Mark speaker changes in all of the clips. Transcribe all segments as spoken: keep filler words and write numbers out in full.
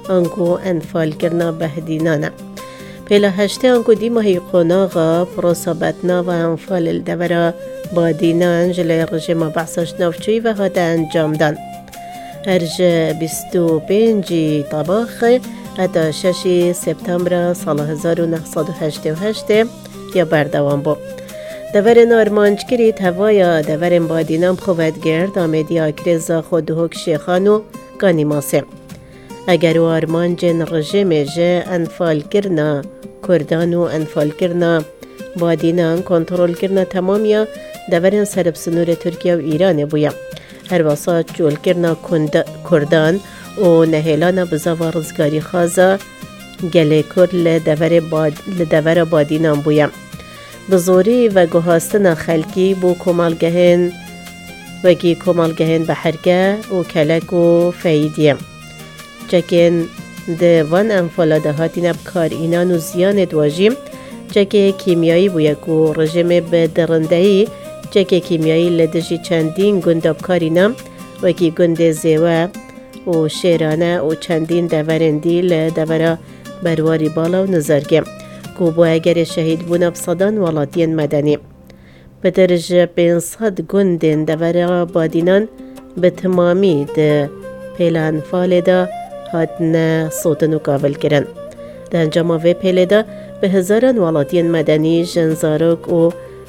Speaker 1: انکو انفال کرنا بهدینانه. پیلا هشته انکو دیما هی قناغا پروسابتنا و انفال الدورا بادینان جلی رژیم بحثش نافچوی و هاته انجام دان. هرج بیست و پنج طباخ اتا شش سپتامبر سال هزار و نهصد و هشتاد و هشت یا بردوام بو. دورن آرمانج کرید هوایا دورن بادینام خوبت گرد آمدی آکرزا خود هک شیخانو گانی ماسه. اگر و آرمانجن رژیم جه انفال کرنا کردانو انفال کرنا بادینان کنترل کرنا تمامیا دورن سرب سنور ترکیه و ایران بویا. هر واسه جول کرنا کردان و نهیلان بزاوا رزگاری خوازا گله کرد لدور, باد لدور بادینان بویا. بزوری و گوهاستن خلکی بو کمالگهن وگی کمالگهن بحرگه و کلک و فیدیه. چکن ده وان انفالا ده هاتین بکار اینان و زیان دواجیم چکه کیمیایی بویا که رژیم به درندهی چکه کیمیایی لدجی چندین گنده بکارینام وکی گنده زیوه و شیرانه و چندین دورندی لدورا برواری بالا و نزرگه که با اگر شهید بونا بصدان ولاتین مدنی. به درجه پانصد گندین دورا بادینان به تمامی ده پیلان فال ده هاتن صوتنو کابل کرن. ده انجام و پیل ده به هزاران ولاتین مدنی جنزارک و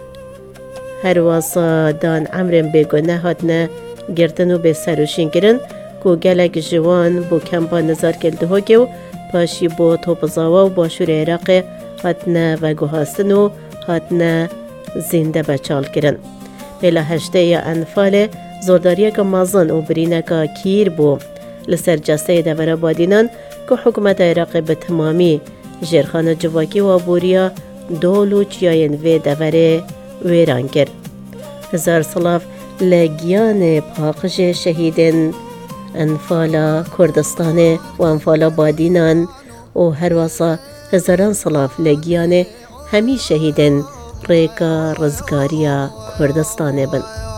Speaker 1: هر واسا دان عمرن بگونه هاتن گرتنو به سروشین کرن که گلک جوان بو کمپا نظر کرده ها و پاشی با توپزاوا و باشور عراق هاتنه و گوهاستنو هاتنه زنده بچال کرن. بلا هشته یا انفال زورداریه که مازن و برینه که کیر بو لسر جسته دور بادینان که حکومت عراق به تمامی جرخان جواکی و بوریا دولو چیاین و دور ویران کرد. هزار سلاف لگیان پاقش شهیدن انفالا کردستان و انفالا بادینان و هر واسا هزاران سلاف لگیان همی شهیدن ریکا رزگاریا کردستان بن.